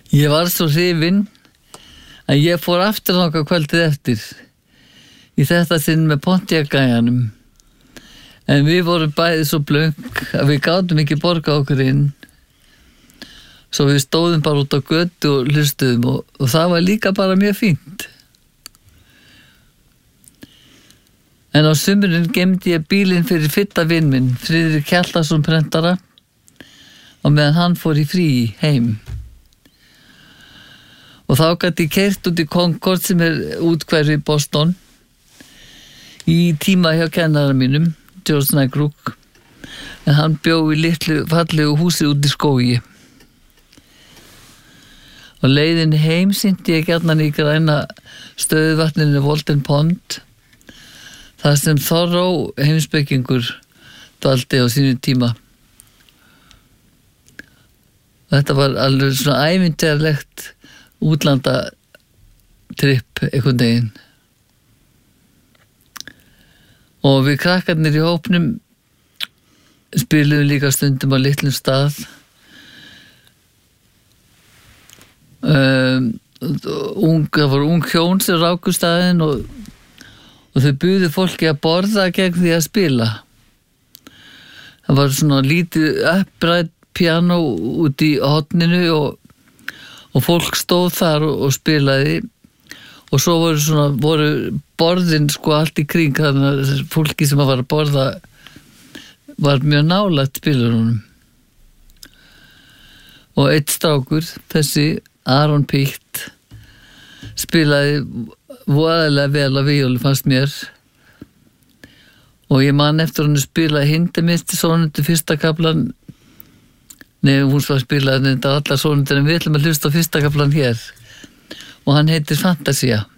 Ég var svo hrifinn að ég fór aftur þangað kvöldið eftir í þetta sinn með Pontiac-gæjanum. En við vorum bæði svo blönk að við gátum ekki borga okkur inn. Svo við stóðum bara út á götu og hlustuðum og það var líka bara mjög fínt. En á sumrin gemdi ég bílinn fyrir fitta vinn minn, Friðrik Hjaltason prentara, og meðan hann fór í frí heim. Og þá gat ég keyrt út í Concord sem úthverfi í Boston í tíma hjá kennara mínum, George Nygruk, en hann bjó í litlu fallegu húsi út í skógi. Og leiðin heim synti ég gjarnan í græna stöðuvatninu Walden Pond, þar sem Thoreau heimspekingur dvaldi á sínu tíma. Þetta var alveg svona ævintýrlegt útlandatripp einhvern veginn. Og við krakkarnir í hópnum spiluðum líka stundum á litlum stað. Það var ung hjón sem ráku staðinn og þau buðu fólki að borða gegn því að spila. Það var svona lítið upprætt piano út í horninu og fólk stóð þar og spilaði og svo voru borðin sko allt í kring, þannig að fólki sem var að borða var mjög nálægt spilurunum. Og einn strákur, þessi Aaron Pitt, spilaði voðalega vel á víólu fannst mér og ég man eftir hann spilaði Hindemith sonundu fyrsta kaflan. Nei, hún var spilaði þetta allar sonundur en við ætlum að hlusta á fyrsta kaflan hér og hann heitir Fantasia.